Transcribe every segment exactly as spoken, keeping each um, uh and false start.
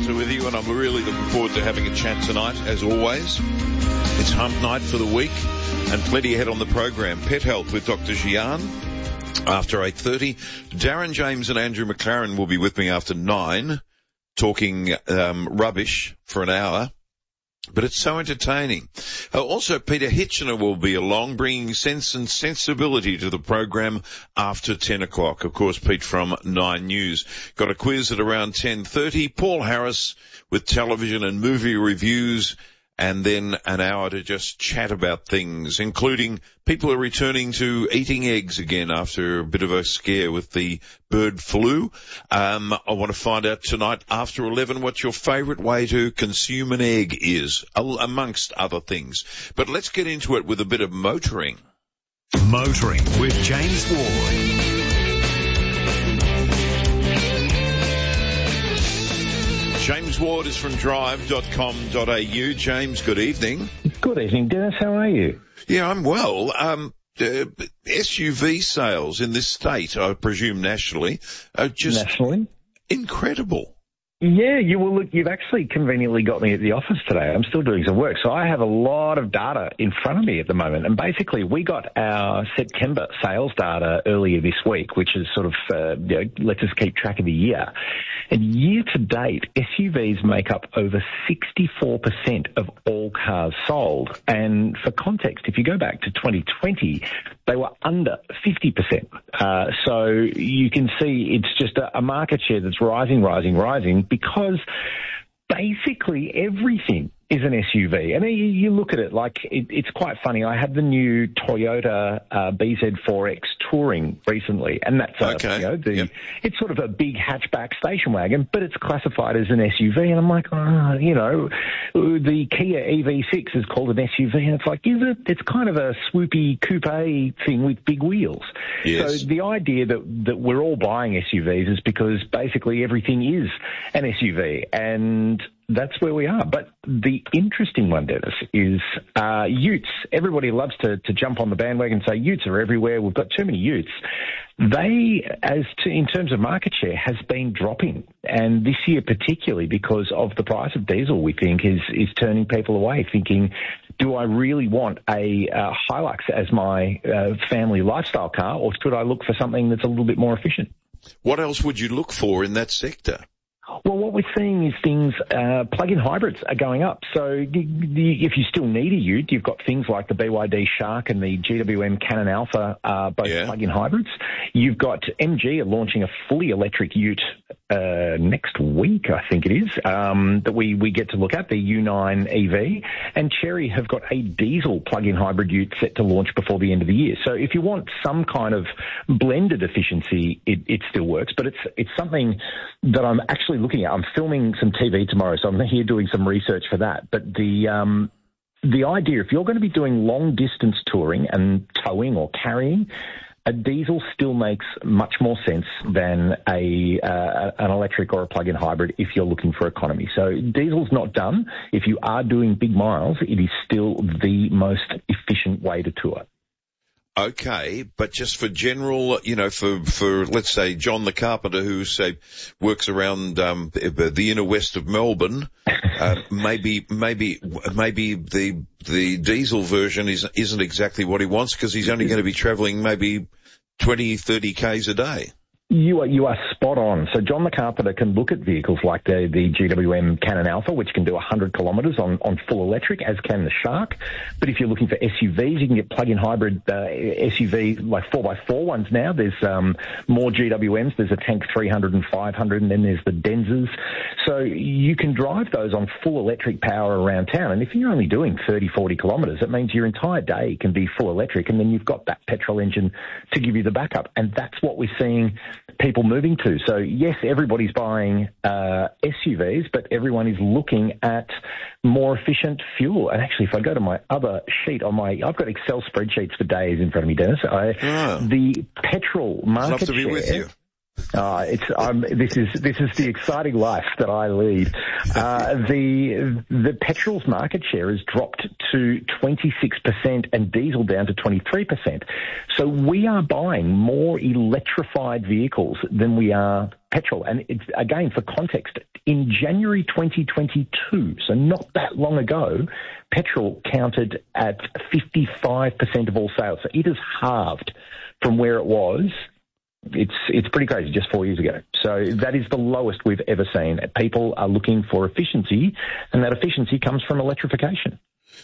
Walter with you, and I'm really looking forward to having a chat tonight, as always. It's hump night for the week, and plenty ahead on the program. Pet Health with Doctor Jian after eight thirty. Darren James and Andrew McLaren will be with me after nine, talking um, rubbish for an hour. But it's so entertaining. Uh, also, Peter Hitchener will be along, bringing sense and sensibility to the program after ten o'clock. Of course, Pete from Nine News. Got a quiz at around ten thirty. Paul Harris with television and movie reviews, and then an hour to just chat about things, including people are returning to eating eggs again after a bit of a scare with the bird flu. Um, I want to find out tonight after eleven what your favourite way to consume an egg is, amongst other things. But let's get into it with a bit of motoring. Motoring with James Ward. James Ward is from drive dot com dot a u. James, good evening. Good evening, Dennis. How are you? Yeah, I'm well. Um, uh, S U V sales in this state, I presume nationally, are just nationally incredible. Yeah, you will look. You've actually conveniently got me at the office today. I'm still doing some work, so I have a lot of data in front of me at the moment. And basically, we got our September sales data earlier this week, which is sort of uh, you know, lets us keep track of the year. And year to date, S U Vs make up over sixty-four percent of all cars sold. And for context, if you go back to twenty twenty, they were under fifty percent. Uh, so you can see it's just a, a market share that's rising, rising, rising, because basically everything is an S U V. And you, you look at it like it, it's quite funny. I had the new Toyota uh, B Z four X Touring recently, and that's a, okay. you know, the, yep. it's sort of a big hatchback station wagon, but it's classified as an S U V. And I'm like, oh, you know, the Kia E V six is called an S U V, and it's like, is it? It's kind of a swoopy coupe thing with big wheels. Yes. So the idea that that we're all buying S U Vs is because basically everything is an S U V, and that's where we are. But the interesting one, Dennis, is uh, utes. Everybody loves to, to jump on the bandwagon and say utes are everywhere. We've got too many utes. They, as to, in terms of market share, has been dropping. And this year particularly because of the price of diesel, we think, is, is turning people away, thinking, do I really want a uh, Hilux as my uh, family lifestyle car, or should I look for something that's a little bit more efficient? What else would you look for in that sector? Well, what we're seeing is things, uh, plug-in hybrids are going up. So the, the, if you still need a ute, you've got things like the B Y D Shark and the G W M Cannon Alpha, uh, both yeah. plug-in hybrids. You've got M G are launching a fully electric ute uh, next week, I think it is, um, that we, we get to look at, the U nine E V. And Chery have got a diesel plug-in hybrid ute set to launch before the end of the year. So if you want some kind of blended efficiency, it, it still works. But it's it's something that I'm actually looking at. I'm filming some T V tomorrow, so I'm here doing some research for that. But the um, the idea, if you're going to be doing long distance touring and towing or carrying, a diesel still makes much more sense than a uh, an electric or a plug-in hybrid if you're looking for economy. So diesel's not done. If you are doing big miles, it is still the most efficient way to tour. Okay, but just for general, you know, for, for, let's say, John the Carpenter, who, say, works around, um, the inner west of Melbourne, uh, maybe, maybe, maybe the, the diesel version is, isn't exactly what he wants because he's only going to be travelling maybe twenty, thirty Ks a day. You are, you are spot on. So John the Carpenter can look at vehicles like the, the G W M Cannon Alpha, which can do one hundred kilometres on, on full electric, as can the Shark. But if you're looking for S U Vs, you can get plug-in hybrid uh, S U V, like four by four ones now. There's um, more G W Ms. There's a Tank three hundred and five hundred, and then there's the Denzas. So you can drive those on full electric power around town. And if you're only doing thirty, forty kilometres, it means your entire day can be full electric, and then you've got that petrol engine to give you the backup. And that's what we're seeing people moving to. So yes, everybody's buying uh, S U Vs, but everyone is looking at more efficient fuel. And actually, if I go to my other sheet on my, I've got Excel spreadsheets for days in front of me, Dennis. I, oh. The petrol market I'd love to be share, with you. Uh, it's um, this is this is the exciting life that I lead. Uh, the the petrol's market share has dropped to twenty-six percent and diesel down to twenty-three percent. So we are buying more electrified vehicles than we are petrol. And it's, again, for context, in January twenty twenty-two, so not that long ago, petrol counted at fifty-five percent of all sales. So it has halved from where it was. It's it's pretty crazy, just four years ago. So that is the lowest we've ever seen. People are looking for efficiency, and that efficiency comes from electrification.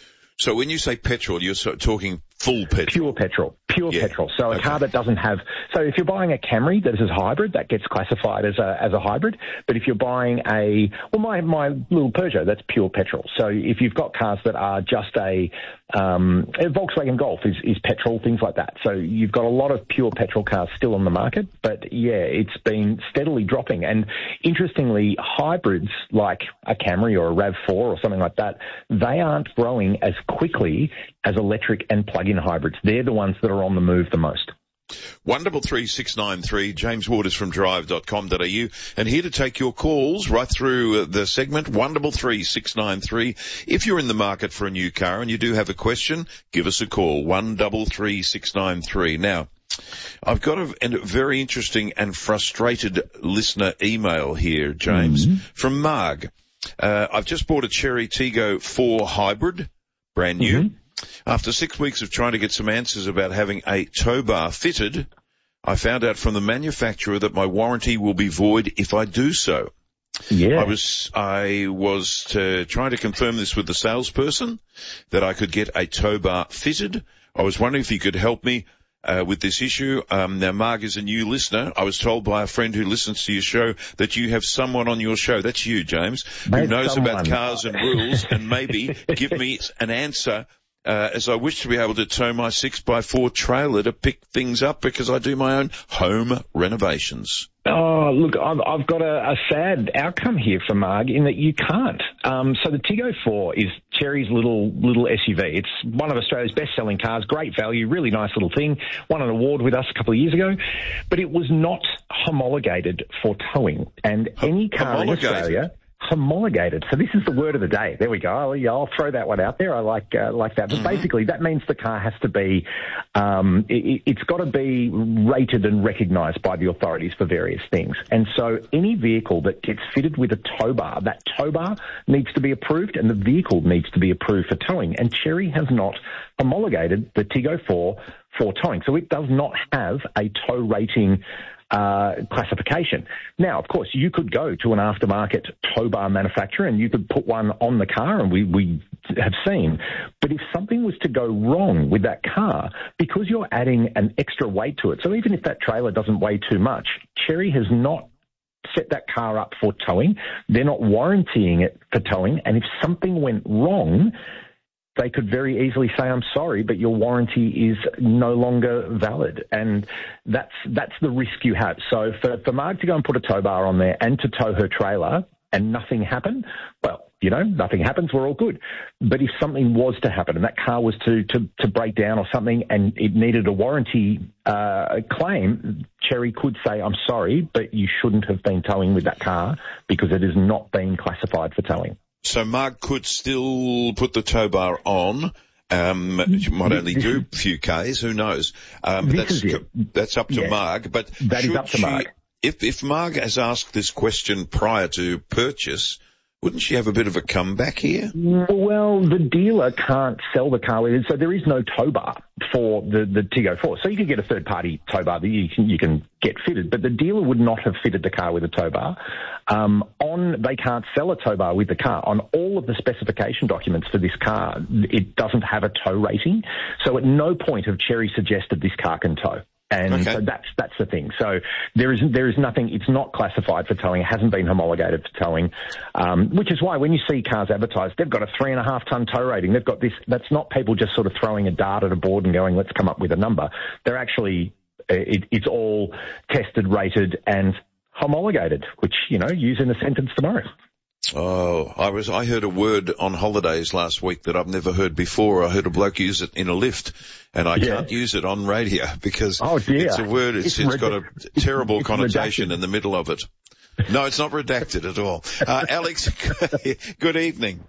So when you say petrol, you're sort of talking full petrol? Pure petrol. Pure Yeah. petrol. So a Okay. car that doesn't have... So if you're buying a Camry that is a hybrid, that gets classified as a as a hybrid. But if you're buying a... Well, my, my little Peugeot, that's pure petrol. So if you've got cars that are just a... Um, a Volkswagen Golf is, is petrol, things like that. So you've got a lot of pure petrol cars still on the market. But, yeah, it's been steadily dropping. And interestingly, hybrids like a Camry or a RAV four or something like that, they aren't growing as quickly as electric and plug-in hybrids. They're the ones that are on the move the most. one double three six nine three, James Waters from drive dot com dot a u, and here to take your calls right through the segment, one double three six nine three. If you're in the market for a new car and you do have a question, give us a call, one double three six nine three. Now, I've got a, a very interesting and frustrated listener email here, James, mm-hmm. from Marg. Uh, I've just bought a Chery Tiggo four hybrid, brand new. Mm-hmm. After six weeks of trying to get some answers about having a tow bar fitted, I found out from the manufacturer that my warranty will be void if I do so. Yeah. I was, I was to, trying to confirm this with the salesperson, that I could get a tow bar fitted. I was wondering if he could help me uh, with this issue. Um, now, Mark is a new listener. I was told by a friend who listens to your show that you have someone on your show, that's you, James, who Mate, knows someone. about cars and rules, and maybe give me an answer. Uh, as I wish to be able to tow my six by four trailer to pick things up because I do my own home renovations. Oh, look, I've, I've got a, a sad outcome here for Marg in that you can't. Um, so the Tiggo four is Chery's little little S U V. It's one of Australia's best-selling cars, great value, really nice little thing. Won an award with us a couple of years ago, but it was not homologated for towing. And any car in Australia... Homologated. So this is the word of the day. There we go. I'll, I'll throw that one out there. I like uh, like that. But mm-hmm. basically, that means the car has to be, um, it, it's got to be rated and recognised by the authorities for various things. And so any vehicle that gets fitted with a tow bar, that tow bar needs to be approved, and the vehicle needs to be approved for towing. And Chery has not homologated the Tiggo four for towing, so it does not have a tow rating Uh, classification. Now, of course, you could go to an aftermarket tow bar manufacturer and you could put one on the car, and we, we have seen. But if something was to go wrong with that car, because you're adding an extra weight to it, so even if that trailer doesn't weigh too much, Chery has not set that car up for towing. They're not warrantying it for towing. And if something went wrong, they could very easily say, I'm sorry, but your warranty is no longer valid. And that's that's the risk you have. So for, for Marg to go and put a tow bar on there and to tow her trailer and nothing happen, well, you know, nothing happens, we're all good. But if something was to happen and that car was to, to, to break down or something and it needed a warranty uh, claim, Chery could say, I'm sorry, but you shouldn't have been towing with that car because it has not been classified for towing. So Marg could still put the tow bar on. Um, you might only do a few Ks, who knows? Um, but that's, that's up to yeah, Marg. But that is up to she, Marg. If, if Marg has asked this question prior to purchase, wouldn't she have a bit of a comeback here? Well, the dealer can't sell the car with it, so there is no tow bar for the, the Tiggo four. So you can get a third-party tow bar that you can, you can get fitted, but the dealer would not have fitted the car with a tow bar. Um, on they can't sell a tow bar with the car. On all of the specification documents for this car, it doesn't have a tow rating. So at no point have Chery suggested this car can tow. And okay. so that's that's the thing. So there is there is nothing. It's not classified for towing. It hasn't been homologated for towing, um, which is why when you see cars advertised, they've got a three and a half ton tow rating. They've got this. That's not people just sort of throwing a dart at a board and going, let's come up with a number. They're actually it, it's all tested, rated, and homologated, which you know use in a sentence tomorrow. Oh, I was, I heard a word on holidays last week that I've never heard before. I heard a bloke use it in a lift, and I yeah. can't use it on radio because oh, dear. it's a word, it's, it's, it's red- got a terrible it's connotation redacted. in the middle of it. No, it's not redacted at all. Uh, Alex, good evening.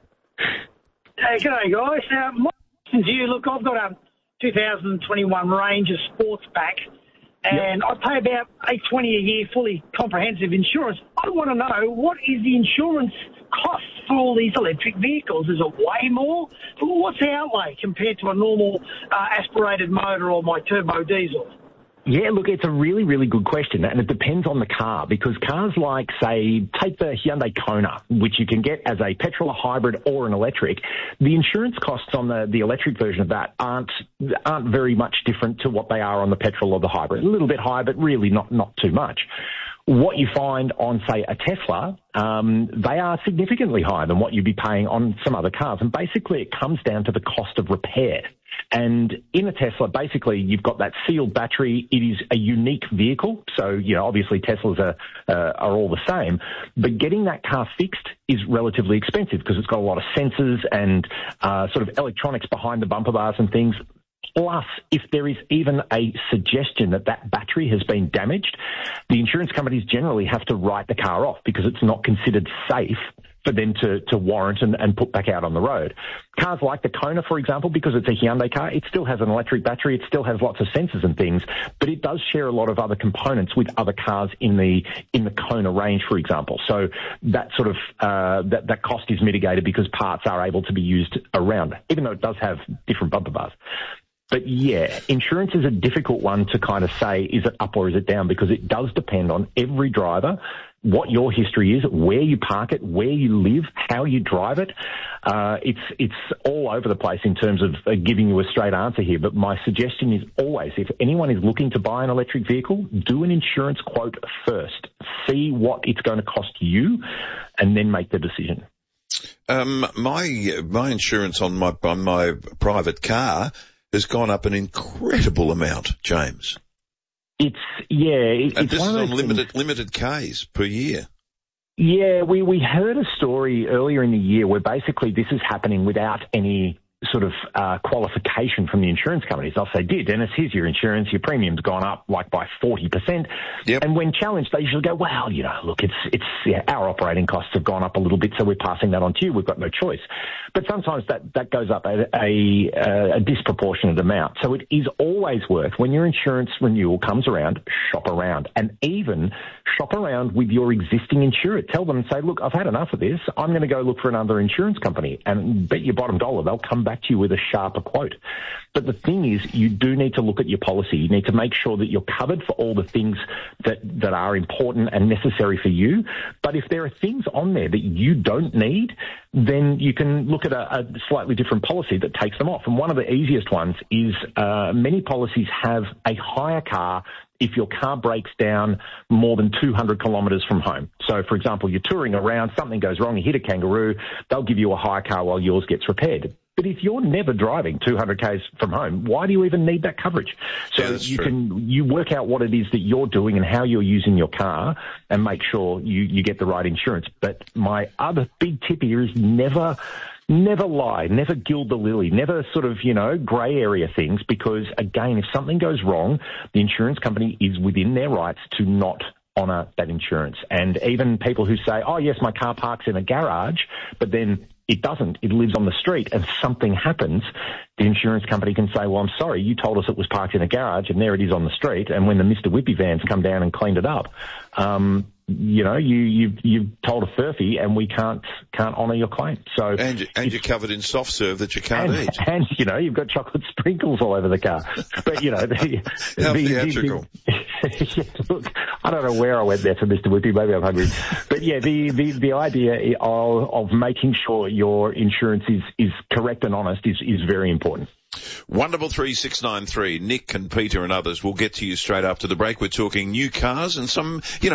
Hey, g'day guys. Now, my question to you, look, I've got a two thousand twenty-one Ranger Sportsback, and yep. I pay about eight dollars twenty a year fully comprehensive insurance. I want to know, what is the insurance cost for all these electric vehicles? Is it way more? What's the outlay compared to a normal uh, aspirated motor or my turbo diesel? Yeah, look, it's a really, really good question, and it depends on the car, because cars like, say, take the Hyundai Kona, which you can get as a petrol, a hybrid, or an electric. The insurance costs on the, the electric version of that aren't aren't very much different to what they are on the petrol or the hybrid. A little bit high, but really not, not too much. What you find on, say, a Tesla, um, they are significantly higher than what you'd be paying on some other cars, and basically it comes down to the cost of repair. And in a Tesla, basically, you've got that sealed battery. It is a unique vehicle. So, you know, obviously Teslas are, uh, are all the same. But getting that car fixed is relatively expensive because it's got a lot of sensors and uh, sort of electronics behind the bumper bars and things. Plus, if there is even a suggestion that that battery has been damaged, the insurance companies generally have to write the car off because it's not considered safe for them to, to warrant and, and put back out on the road. Cars like the Kona, for example, because it's a Hyundai car, it still has an electric battery, it still has lots of sensors and things, but it does share a lot of other components with other cars in the in the Kona range, for example. So that sort of uh, that, that cost is mitigated because parts are able to be used around, even though it does have different bumper bars. But yeah, insurance is a difficult one to kind of say, is it up or is it down? Because it does depend on every driver, what your history is, where you park it, where you live, how you drive it. Uh, it's it's all over the place in terms of uh, giving you a straight answer here. But my suggestion is always, if anyone is looking to buy an electric vehicle, do an insurance quote first. See what it's going to cost you, and then make the decision. Um, my my insurance on my on my private car has gone up an incredible amount, James. It's, yeah. It, and it's this one is of on those limited, things. limited Ks per year. Yeah, we, we heard a story earlier in the year where basically this is happening without any sort of uh, qualification from the insurance companies. They'll say, dear Dennis, here's your insurance, your premium's gone up like by forty percent. Yep. And when challenged, they usually go, well, you know, look, it's, it's, yeah, our operating costs have gone up a little bit, so we're passing that on to you. We've got no choice. But sometimes that, that goes up at a, a, a disproportionate amount. So it is always worth, when your insurance renewal comes around, shop around, and even shop around with your existing insurer. Tell them and say, look, I've had enough of this. I'm going to go look for another insurance company, and bet your bottom dollar they'll come back to you with a sharper quote. But the thing is, you do need to look at your policy. You need to make sure that you're covered for all the things that, that are important and necessary for you. But if there are things on there that you don't need, then you can look at a, a slightly different policy that takes them off. And one of the easiest ones is uh, many policies have a hire car if your car breaks down more than two hundred kilometres from home. So, for example, you're touring around, something goes wrong, you hit a kangaroo, they'll give you a hire car while yours gets repaired. But if you're never driving two hundred kays from home, why do you even need that coverage? So yeah, you true. can you work out what it is that you're doing and how you're using your car and make sure you, you get the right insurance. But my other big tip here is never... Never lie, never gild the lily, never sort of, you know, grey area things, because, again, if something goes wrong, the insurance company is within their rights to not honour that insurance. And even people who say, oh, yes, my car parks in a garage, but then it doesn't, it lives on the street, and something happens, the insurance company can say, well, I'm sorry, you told us it was parked in a garage, and there it is on the street, and when the Mister Whippy vans come down and cleaned it up, um, you know, you, you've, you've told a furphy and we can't, can't honour your claim. So, and, and you're covered in soft serve that you can't and, eat. And, you know, you've got chocolate sprinkles all over the car. But, you know, the, how the, theatrical. The, the, look, I don't know where I went there for Mister Whippy, maybe I'm hungry. But yeah, the, the, the idea of, of making sure your insurance is, is correct and honest is, is very important. Wonderful three six nine three. Nick and Peter and others will get to you straight after the break. We're talking new cars and some, you know,